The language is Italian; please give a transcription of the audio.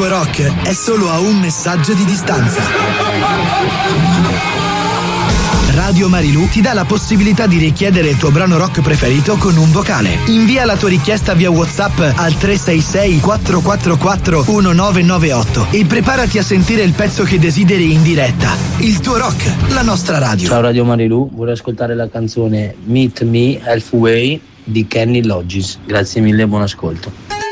tuo rock è solo a un messaggio di distanza. Radio Marilù ti dà la possibilità di richiedere il tuo brano rock preferito con un vocale. Invia la tua richiesta via WhatsApp al 366 444 1998 e preparati a sentire il pezzo che desideri in diretta. Il tuo rock, la nostra radio. Ciao Radio Marilù, vorrei ascoltare la canzone Meet Me Halfway di Kenny Loggins. Grazie mille e buon ascolto.